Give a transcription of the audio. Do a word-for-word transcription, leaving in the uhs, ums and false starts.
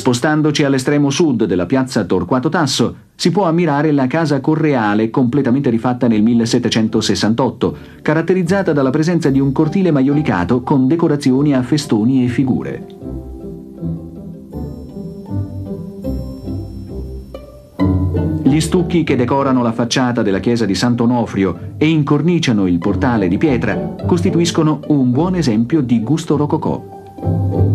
Spostandoci all'estremo sud della piazza Torquato Tasso, si può ammirare la Casa Correale, completamente rifatta nel millesettecentosessantotto, caratterizzata dalla presenza di un cortile maiolicato con decorazioni a festoni e figure. Gli stucchi che decorano la facciata della chiesa di Sant'Onofrio e incorniciano il portale di pietra costituiscono un buon esempio di gusto rococò.